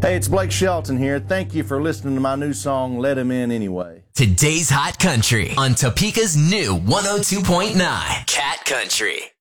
Hey, it's Blake Shelton here. Thank you for listening to my new song, Let Him In Anyway. Today's Hot Country on Topeka's new 102.9 Cat Country.